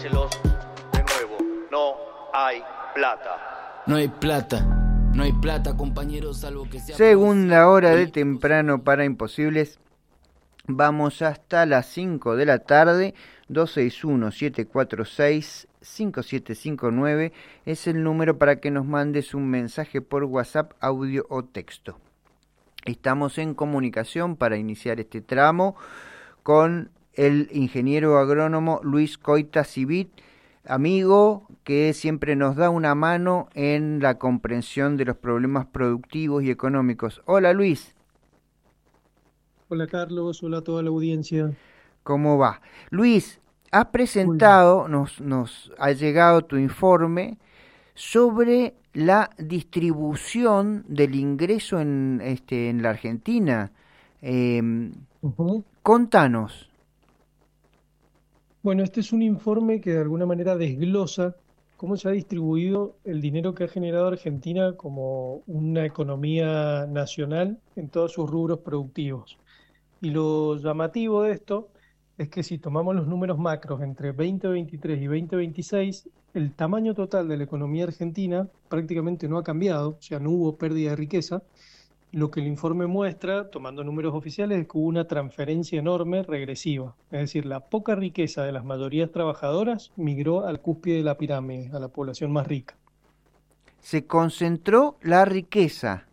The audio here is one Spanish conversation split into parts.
De nuevo, no hay plata. No hay plata, no hay plata, compañeros, salvo que sea... Segunda hora de temprano para Imposibles. Vamos hasta las 5 de la tarde. 261-746-5759 es el número para que nos mandes un mensaje por WhatsApp, audio o texto. Estamos en comunicación para iniciar este tramo con el ingeniero agrónomo Luis Coita Civit, amigo que siempre nos da una mano en la comprensión de los problemas productivos y económicos. Hola Luis. Hola Carlos, hola a toda la audiencia. ¿Cómo va? Luis, has presentado, nos ha llegado tu informe sobre la distribución del ingreso en la Argentina. Contanos. Bueno, este es un informe que de alguna manera desglosa cómo se ha distribuido el dinero que ha generado Argentina como una economía nacional en todos sus rubros productivos. Y lo llamativo de esto es que si tomamos los números macros entre 2023 y 2026, el tamaño total de la economía argentina prácticamente no ha cambiado, o sea, no hubo pérdida de riqueza. Lo que el informe muestra, tomando números oficiales, es que hubo una transferencia enorme regresiva. Es decir, la poca riqueza de las mayorías trabajadoras migró al cúspide de la pirámide, a la población más rica. Se concentró la riqueza.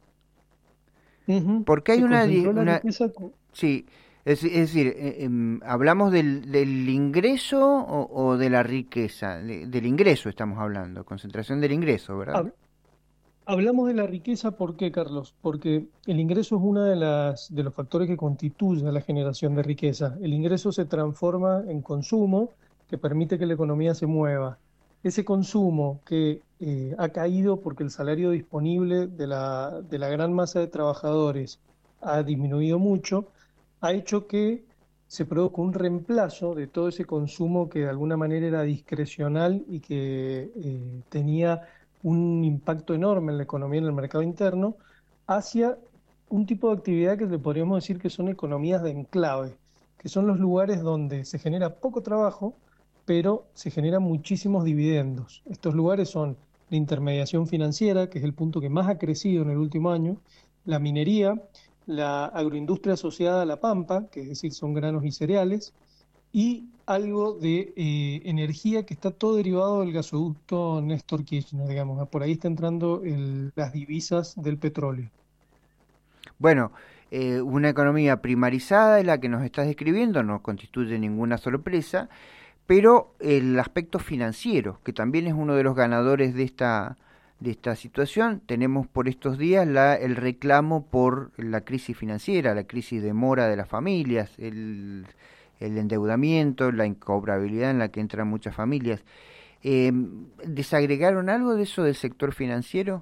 Porque hay una riqueza... Sí, es decir, ¿hablamos del ingreso o de la riqueza? Del ingreso estamos hablando, concentración del ingreso, ¿verdad? Hablamos de la riqueza, ¿por qué, Carlos? Porque el ingreso es uno de los factores que constituye la generación de riqueza. El ingreso se transforma en consumo que permite que la economía se mueva. Ese consumo que ha caído porque el salario disponible de la gran masa de trabajadores ha disminuido mucho, ha hecho que se produzca un reemplazo de todo ese consumo que de alguna manera era discrecional y que tenía un impacto enorme en la economía, en el mercado interno, hacia un tipo de actividad que le podríamos decir que son economías de enclave, que son los lugares donde se genera poco trabajo, pero se generan muchísimos dividendos. Estos lugares son la intermediación financiera, que es el punto que más ha crecido en el último año, la minería, la agroindustria asociada a la pampa, que es decir, son granos y cereales, y algo de energía que está todo derivado del gasoducto Néstor Kirchner, digamos. Por ahí está entrando las divisas del petróleo. Bueno, una economía primarizada es la que nos estás describiendo, no constituye ninguna sorpresa, pero el aspecto financiero, que también es uno de los ganadores de esta situación, tenemos por estos días el reclamo por la crisis financiera, la crisis de mora de las familias, el endeudamiento, la incobrabilidad en la que entran muchas familias. ¿Desagregaron algo de eso del sector financiero?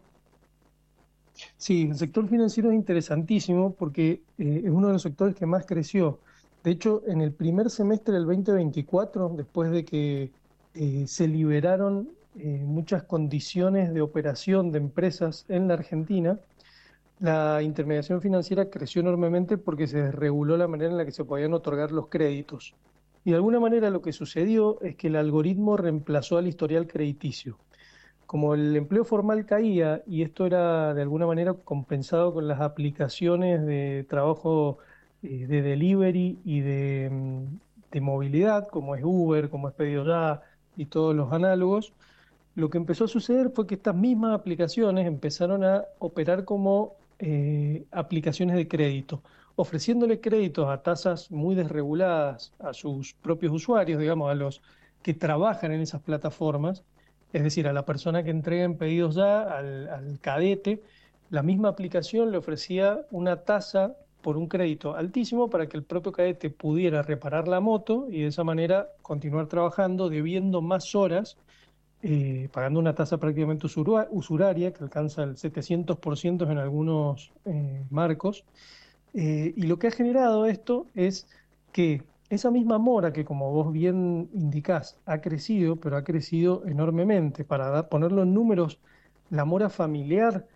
Sí, el sector financiero es interesantísimo porque es uno de los sectores que más creció. De hecho, en el primer semestre del 2024, después de que se liberaron muchas condiciones de operación de empresas en la Argentina, la intermediación financiera creció enormemente porque se desreguló la manera en la que se podían otorgar los créditos. Y de alguna manera lo que sucedió es que el algoritmo reemplazó al historial crediticio. Como el empleo formal caía y esto era de alguna manera compensado con las aplicaciones de trabajo de delivery y de movilidad, como es Uber, como es Pedido Ya y todos los análogos, lo que empezó a suceder fue que estas mismas aplicaciones empezaron a operar como aplicaciones de crédito, ofreciéndole créditos a tasas muy desreguladas a sus propios usuarios, digamos, a los que trabajan en esas plataformas, es decir, a la persona que entrega en Pedidos Ya, al cadete. La misma aplicación le ofrecía una tasa por un crédito altísimo para que el propio cadete pudiera reparar la moto y de esa manera continuar trabajando, debiendo más horas, pagando una tasa prácticamente usuraria que alcanza el 700% en algunos marcos. Y lo que ha generado esto es que esa misma mora que, como vos bien indicás, ha crecido, pero ha crecido enormemente. Para ponerlo en números, la mora familiar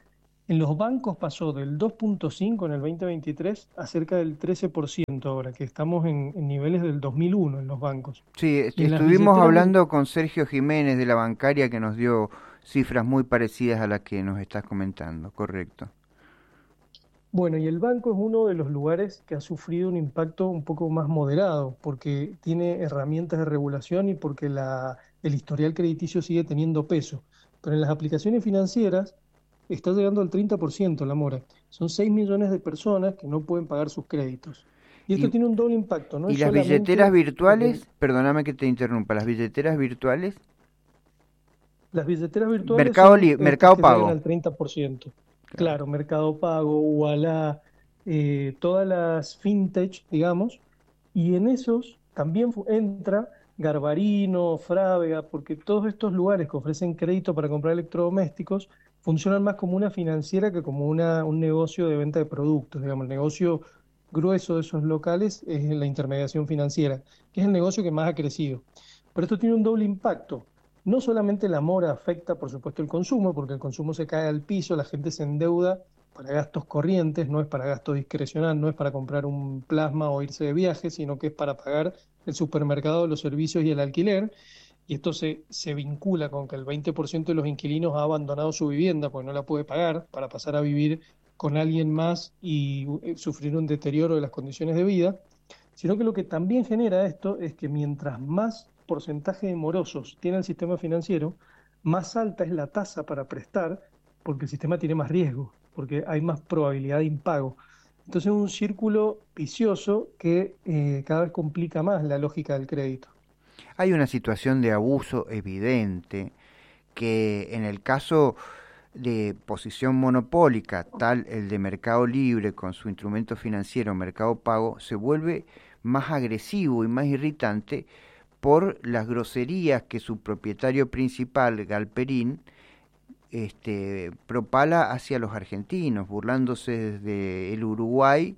En los bancos pasó del 2,5 en el 2023 a cerca del 13% ahora, que estamos en niveles del 2001 en los bancos. Sí, Y en las estuvimos billeteras, hablando con Sergio Jiménez de la bancaria que nos dio cifras muy parecidas a las que nos estás comentando, correcto. bueno, y el banco es uno de los lugares que ha sufrido un impacto un poco más moderado, porque tiene herramientas de regulación y porque el historial crediticio sigue teniendo peso. Pero en las aplicaciones financieras está llegando al 30% la mora. Son 6 millones de personas que no pueden pagar sus créditos. Y esto Y, tiene un doble impacto, no y es las billeteras solamente virtuales, perdóname que te interrumpa, las billeteras virtuales, las billeteras virtuales son estas Mercado que llegan Pago. al 30%. Claro. Claro, Mercado Pago, Ualá, todas las fintech, digamos, y en esos también entra Garbarino, Frávega, porque todos estos lugares que ofrecen crédito para comprar electrodomésticos funcionan más como una financiera que como un negocio de venta de productos. Digamos, el negocio grueso de esos locales es la intermediación financiera, que es el negocio que más ha crecido. Pero esto tiene un doble impacto. No solamente la mora afecta, por supuesto, el consumo, porque el consumo se cae al piso, la gente se endeuda para gastos corrientes, no es para gasto discrecional, no es para comprar un plasma o irse de viaje, sino que es para pagar el supermercado, los servicios y el alquiler. Y esto se vincula con que el 20% de los inquilinos ha abandonado su vivienda porque no la puede pagar para pasar a vivir con alguien más y sufrir un deterioro de las condiciones de vida, sino que lo que también genera esto es que mientras más porcentaje de morosos tiene el sistema financiero, más alta es la tasa para prestar, porque el sistema tiene más riesgo, porque hay más probabilidad de impago. Entonces es un círculo vicioso que cada vez complica más la lógica del crédito. Hay una situación de abuso evidente que en el caso de posición monopólica, tal el de Mercado Libre con su instrumento financiero Mercado Pago, se vuelve más agresivo y más irritante por las groserías que su propietario principal, Galperín, propala hacia los argentinos, burlándose desde el Uruguay,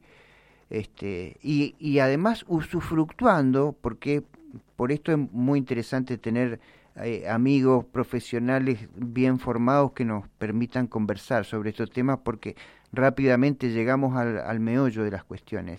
y además usufructuando, porque por esto es muy interesante tener amigos profesionales bien formados que nos permitan conversar sobre estos temas, porque rápidamente llegamos al meollo de las cuestiones.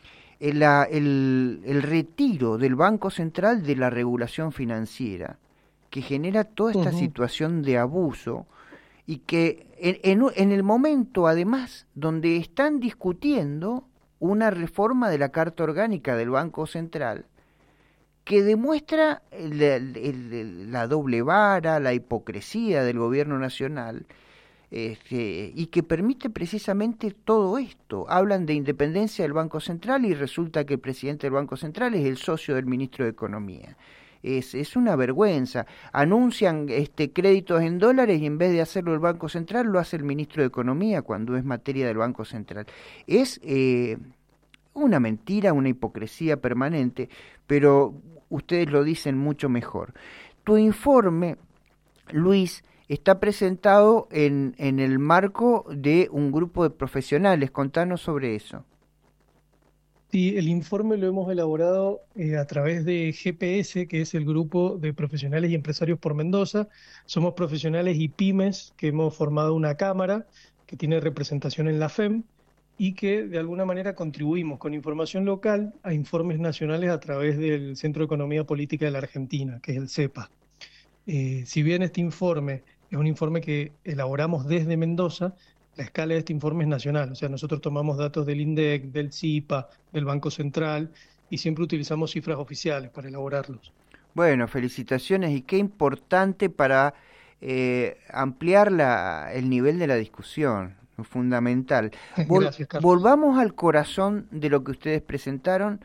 El retiro del Banco Central de la regulación financiera, que genera toda esta situación de abuso y que en el momento, además, donde están discutiendo una reforma de la Carta Orgánica del Banco Central, que demuestra la doble vara, la hipocresía del gobierno nacional, y que permite precisamente todo esto. Hablan de independencia del Banco Central y resulta que el presidente del Banco Central es el socio del ministro de Economía. Es una vergüenza. Anuncian créditos en dólares y en vez de hacerlo el Banco Central lo hace el ministro de Economía cuando es materia del Banco Central. Es una mentira, una hipocresía permanente, pero ustedes lo dicen mucho mejor. Tu informe, Luis, está presentado en el marco de un grupo de profesionales. Contanos sobre eso. Sí, el informe lo hemos elaborado a través de GPS, que es el grupo de profesionales y empresarios por Mendoza. Somos profesionales y pymes que hemos formado una cámara que tiene representación en la FEM y que de alguna manera contribuimos con información local a informes nacionales a través del Centro de Economía Política de la Argentina, que es el CEPA. Si bien este informe es un informe que elaboramos desde Mendoza, la escala de este informe es nacional. O sea, nosotros tomamos datos del INDEC, del CIPA, del Banco Central y siempre utilizamos cifras oficiales para elaborarlos. Bueno, felicitaciones y qué importante para ampliar el nivel de la discusión, fundamental. Gracias, Carlos. Volvamos al corazón de lo que ustedes presentaron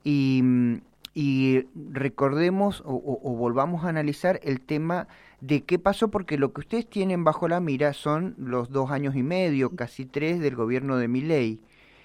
y recordemos o volvamos a analizar el tema de qué pasó, porque lo que ustedes tienen bajo la mira son los 2 años y medio, casi 3, del gobierno de Milei.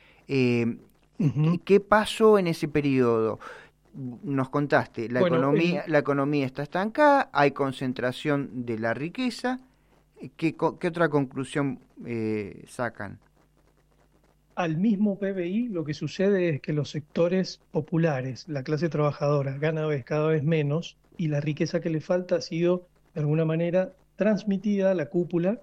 ¿Qué pasó en ese periodo? Nos contaste, la economía está estancada, hay concentración de la riqueza. ¿Qué otra conclusión sacan? Al mismo PBI lo que sucede es que los sectores populares, la clase trabajadora, gana cada vez menos y la riqueza que le falta ha sido de alguna manera transmitida a la cúpula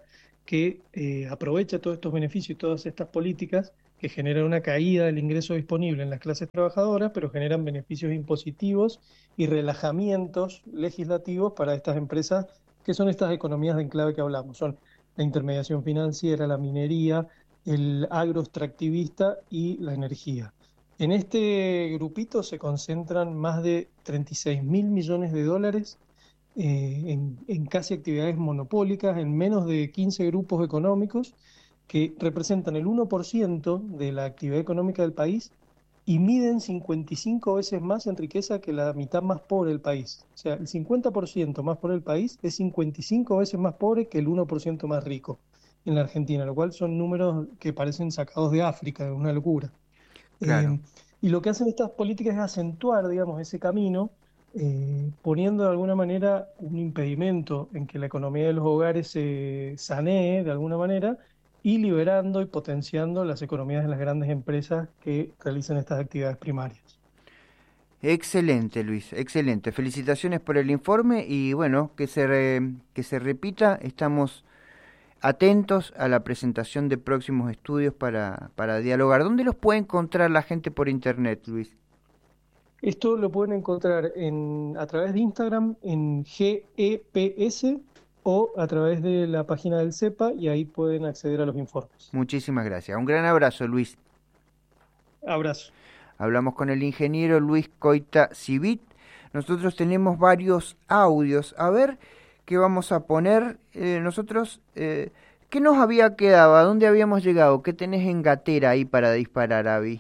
que aprovecha todos estos beneficios y todas estas políticas que generan una caída del ingreso disponible en las clases trabajadoras, pero generan beneficios impositivos y relajamientos legislativos para estas empresas, que son estas economías de enclave que hablamos. Son la intermediación financiera, la minería, el agroextractivista y la energía. En este grupito se concentran más de 36.000 millones de dólares en casi actividades monopólicas, en menos de 15 grupos económicos que representan el 1% de la actividad económica del país y miden 55 veces más en riqueza que la mitad más pobre del país. O sea, el 50% más pobre del país es 55 veces más pobre que el 1% más rico en la Argentina, lo cual son números que parecen sacados de África, una locura. Claro. Y lo que hacen estas políticas es acentuar, digamos, ese camino, poniendo de alguna manera un impedimento en que la economía de los hogares se sanee de alguna manera y liberando y potenciando las economías de las grandes empresas que realizan estas actividades primarias. Excelente, Luis, excelente. Felicitaciones por el informe y bueno, que se repita. Estamos atentos a la presentación de próximos estudios para dialogar. ¿Dónde los puede encontrar la gente por internet, Luis? Esto lo pueden encontrar a través de Instagram en GEPS o a través de la página del CEPA, y ahí pueden acceder a los informes. Muchísimas gracias. Un gran abrazo, Luis. Abrazo. Hablamos con el ingeniero Luis Coita Civit. Nosotros tenemos varios audios. A ver qué vamos a poner. ¿Qué nos había quedado? ¿A dónde habíamos llegado? ¿Qué tenés en gatera ahí para disparar, Avi?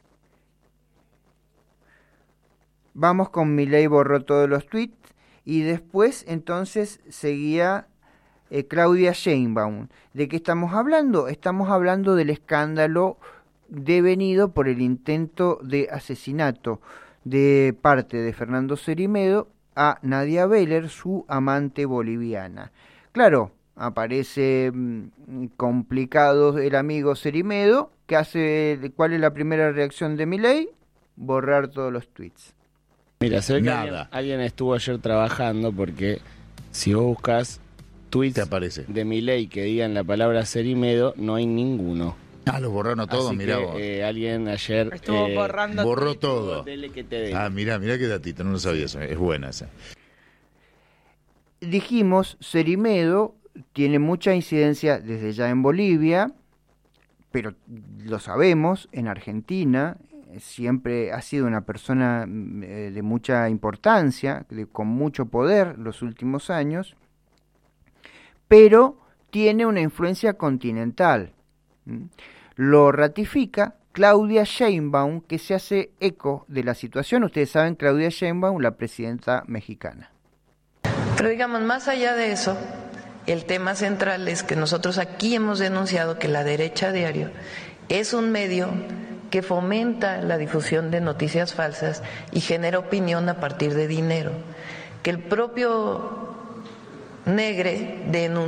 Vamos con Milei borró todos los tweets y después entonces seguía Claudia Sheinbaum. ¿De qué estamos hablando? Estamos hablando del escándalo devenido por el intento de asesinato de parte de Fernando Cerimedo a Nadia Beller, su amante boliviana. Claro, aparece complicado el amigo Cerimedo, ¿cuál es la primera reacción de Milei? Borrar todos los tweets. Mira, se ve que alguien estuvo ayer trabajando, porque si vos buscas tweets de Milei que digan la palabra Cerimedo, no hay ninguno. Los borraron todos, mirá vos. Alguien ayer estuvo borró todo. Mirá qué datito, no lo sabía eso, es buena esa. Dijimos, Cerimedo tiene mucha incidencia desde ya en Bolivia, pero lo sabemos, en Argentina siempre ha sido una persona de mucha importancia, con mucho poder los últimos años, pero tiene una influencia continental. Lo ratifica Claudia Sheinbaum, que se hace eco de la situación. Ustedes saben, Claudia Sheinbaum, la presidenta mexicana. Pero digamos, más allá de eso, el tema central es que nosotros aquí hemos denunciado que La Derecha Diario es un medio que fomenta la difusión de noticias falsas y genera opinión a partir de dinero. Que el propio Negre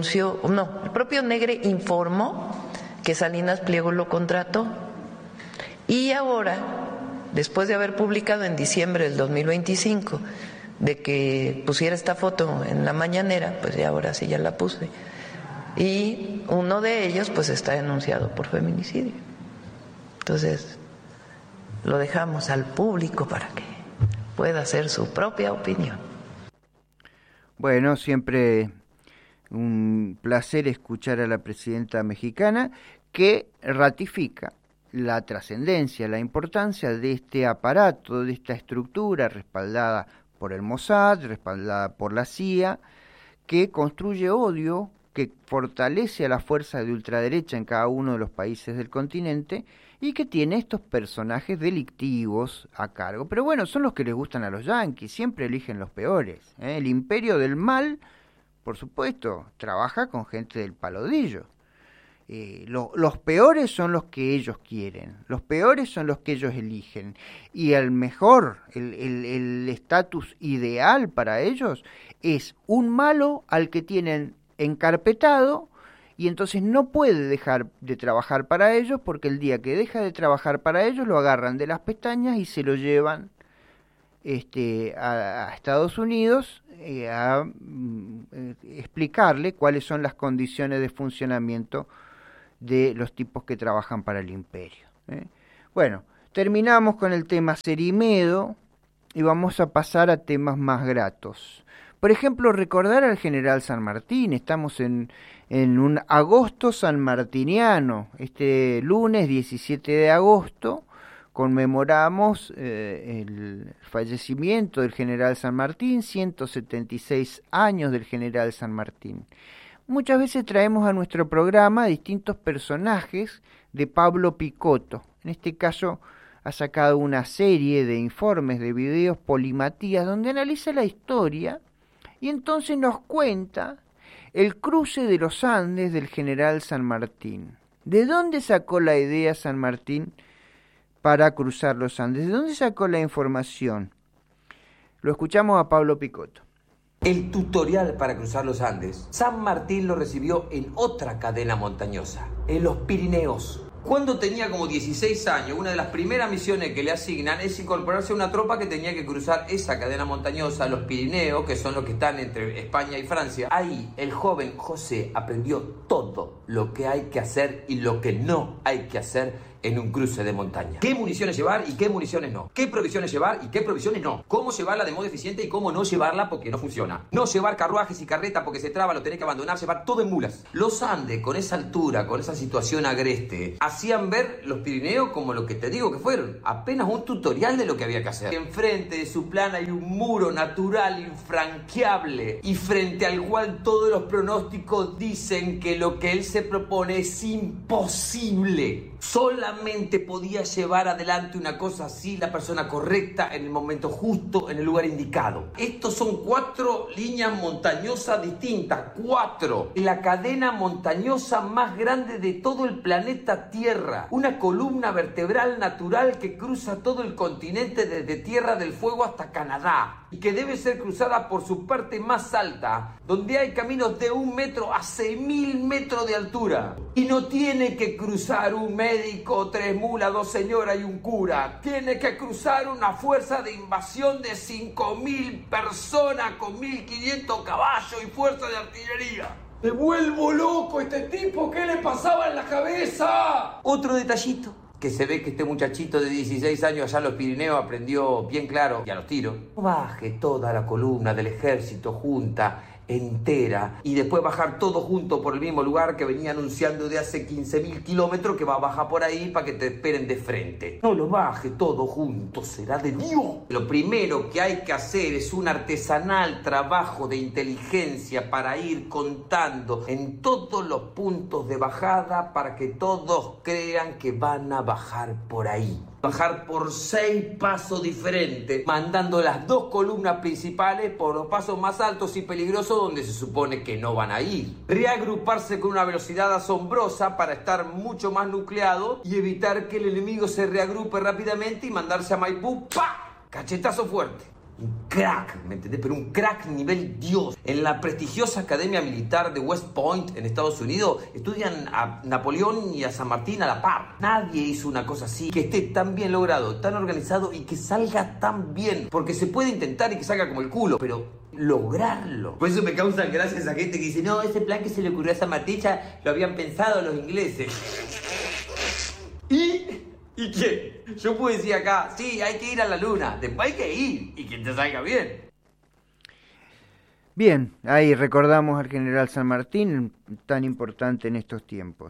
informó que Salinas Pliego lo contrató, y ahora, después de haber publicado en diciembre del 2025 de que pusiera esta foto en la mañanera, pues ya ahora sí ya la puse, y uno de ellos pues está denunciado por feminicidio. Entonces lo dejamos al público para que pueda hacer su propia opinión. Bueno, siempre un placer escuchar a la presidenta mexicana, que ratifica la trascendencia, la importancia de este aparato, de esta estructura respaldada por el Mossad, respaldada por la CIA, que construye odio, que fortalece a la fuerza de ultraderecha en cada uno de los países del continente y que tiene estos personajes delictivos a cargo. Pero bueno, son los que les gustan a los yanquis, siempre eligen los peores. El imperio del mal, por supuesto, trabaja con gente del palo de ellos. Los peores son los que ellos quieren, los peores son los que ellos eligen, y el mejor, el estatus ideal para ellos es un malo al que tienen encarpetado, y entonces no puede dejar de trabajar para ellos, porque el día que deja de trabajar para ellos lo agarran de las pestañas y se lo llevan a Estados Unidos explicarle cuáles son las condiciones de funcionamiento de los tipos que trabajan para el imperio. Bueno, terminamos con el tema Cerimedo y vamos a pasar a temas más gratos. Por ejemplo, recordar al general San Martín. Estamos en un agosto sanmartiniano. Este lunes 17 de agosto conmemoramos el fallecimiento del general San Martín, 176 años del general San Martín. Muchas veces traemos a nuestro programa distintos personajes de Pablo Picotto. En este caso ha sacado una serie de informes, de videos, Polimatías, donde analiza la historia y entonces nos cuenta el cruce de los Andes del general San Martín. ¿De dónde sacó la idea San Martín para cruzar los Andes? ¿De dónde sacó la información? Lo escuchamos a Pablo Picotto. El tutorial para cruzar los Andes, San Martín lo recibió en otra cadena montañosa, en los Pirineos. Cuando tenía como 16 años, una de las primeras misiones que le asignan es incorporarse a una tropa que tenía que cruzar esa cadena montañosa, los Pirineos, que son los que están entre España y Francia. Ahí el joven José aprendió todo lo que hay que hacer y lo que no hay que hacer en un cruce de montaña. ¿Qué municiones llevar y qué municiones no? ¿Qué provisiones llevar y qué provisiones no? ¿Cómo llevarla de modo eficiente y cómo no llevarla porque no funciona? No llevar carruajes y carretas porque se traba, lo tenés que abandonar, llevar todo en mulas. Los Andes, con esa altura, con esa situación agreste, hacían ver los Pirineos como lo que te digo que fueron, apenas un tutorial de lo que había que hacer. Enfrente de su plan hay un muro natural infranqueable y frente al cual todos los pronósticos dicen que lo que él se propone es imposible. Solamente podía llevar adelante una cosa así la persona correcta en el momento justo, en el lugar indicado. Estos son 4 líneas montañosas distintas, 4. La cadena montañosa más grande de todo el planeta Tierra. Una columna vertebral natural que cruza todo el continente desde Tierra del Fuego hasta Canadá y que debe ser cruzada por su parte más alta, donde hay caminos de 1 metro a 6.000 metros de altura. Y no tiene que cruzar un médico, 3 mulas, 2 señoras y un cura. Tiene que cruzar una fuerza de invasión de 5.000 personas con 1.500 caballos y fuerza de artillería. ¡Me vuelvo loco este tipo! ¿Qué le pasaba en la cabeza? Otro detallito, que se ve que este muchachito de 16 años allá en los Pirineos aprendió bien claro y a los tiros. Baje toda la columna del ejército junta, entera, y después bajar todo junto por el mismo lugar que venía anunciando de hace 15.000 kilómetros que va a bajar por ahí para que te esperen de frente. No lo baje todo junto, será de Dios. Lo primero que hay que hacer es un artesanal trabajo de inteligencia para ir contando en todos los puntos de bajada para que todos crean que van a bajar por ahí. Bajar por 6 pasos diferentes, mandando las 2 columnas principales por los pasos más altos y peligrosos donde se supone que no van a ir. Reagruparse con una velocidad asombrosa para estar mucho más nucleado y evitar que el enemigo se reagrupe rápidamente y mandarse a Maipú, ¡pa! Cachetazo fuerte. Un crack, ¿me entendés? Pero un crack nivel Dios. En la prestigiosa Academia Militar de West Point, en Estados Unidos, estudian a Napoleón y a San Martín a la par. Nadie hizo una cosa así, que esté tan bien logrado, tan organizado y que salga tan bien. Porque se puede intentar y que salga como el culo, pero lograrlo. Por eso me causan gracia esa gente que dice, no, ese plan que se le ocurrió a San Martín ya lo habían pensado los ingleses. ¿Y qué? Yo puedo decir acá, sí, hay que ir a la luna, después hay que ir y que te salga bien. Bien, ahí recordamos al general San Martín, tan importante en estos tiempos.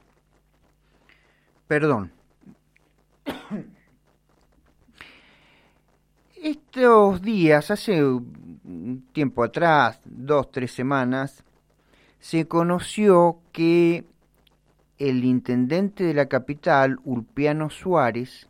Perdón. Estos días, hace un tiempo atrás, 2-3 semanas, se conoció que el intendente de la capital, Ulpiano Suárez,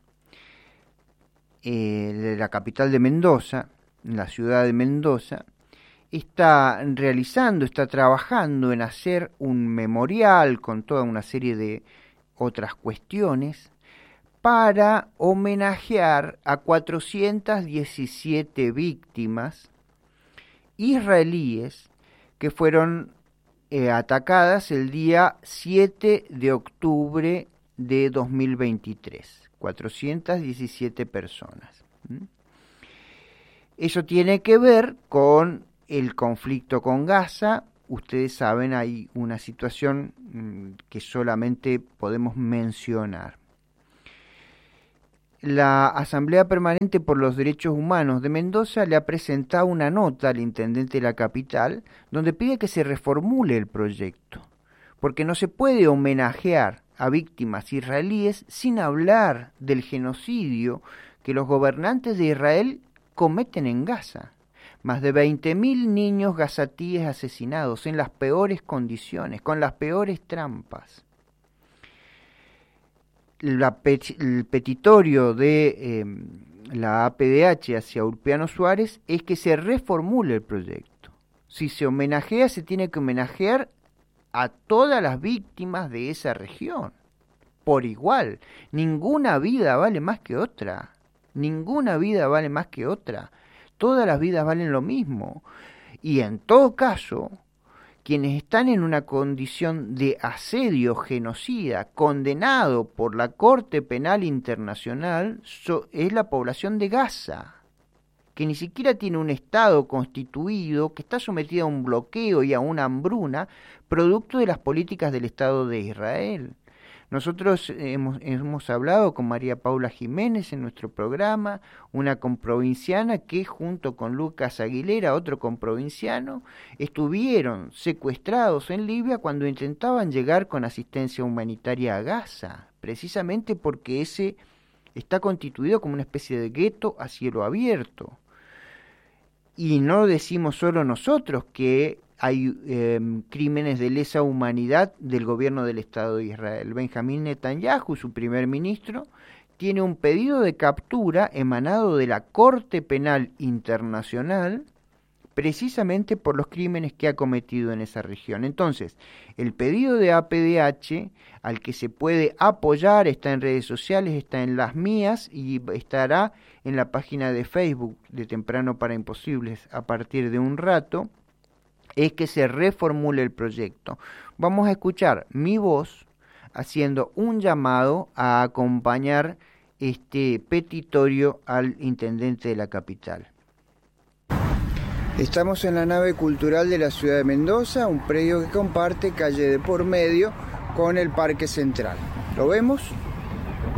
de la capital de Mendoza, en la ciudad de Mendoza, está trabajando en hacer un memorial con toda una serie de otras cuestiones para homenajear a 417 víctimas israelíes que fueron atacadas el día 7 de octubre de 2023. 417 personas. Eso tiene que ver con el conflicto con Gaza. ustedes saben, hay una situación que solamente podemos mencionar. La Asamblea Permanente por los Derechos Humanos de Mendoza le ha presentado una nota al intendente de la capital donde pide que se reformule el proyecto, porque no se puede homenajear a víctimas israelíes sin hablar del genocidio que los gobernantes de Israel cometen en Gaza. Más de 20.000 niños gazatíes asesinados en las peores condiciones, con las peores trampas. El petitorio de la APDH hacia Ulpiano Suárez es que se reformule el proyecto. Si se homenajea, se tiene que homenajear a todas las víctimas de esa región, por igual. Ninguna vida vale más que otra. Ninguna vida vale más que otra. Todas las vidas valen lo mismo. Y en todo caso, quienes están en una condición de asedio genocida, condenado por la Corte Penal Internacional, es la población de Gaza, que ni siquiera tiene un Estado constituido, que está sometida a un bloqueo y a una hambruna, producto de las políticas del Estado de Israel. Nosotros hemos hablado con María Paula Jiménez en nuestro programa, una comprovinciana que junto con Lucas Aguilera, otro comprovinciano, estuvieron secuestrados en Libia cuando intentaban llegar con asistencia humanitaria a Gaza, precisamente porque ese está constituido como una especie de gueto a cielo abierto. Y no decimos solo nosotros que hay crímenes de lesa humanidad del gobierno del Estado de Israel. Benjamín Netanyahu, su primer ministro, tiene un pedido de captura emanado de la Corte Penal Internacional precisamente por los crímenes que ha cometido en esa región. Entonces, el pedido de APDH, al que se puede apoyar, está en redes sociales, está en las mías y estará en la página de Facebook de Temprano para Imposibles a partir de un rato, es que se reformule el proyecto. Vamos a escuchar mi voz haciendo un llamado a acompañar este petitorio al intendente de la capital. Estamos en la nave cultural de la ciudad de Mendoza, un predio que comparte calle de por medio con el Parque Central. ¿Lo vemos?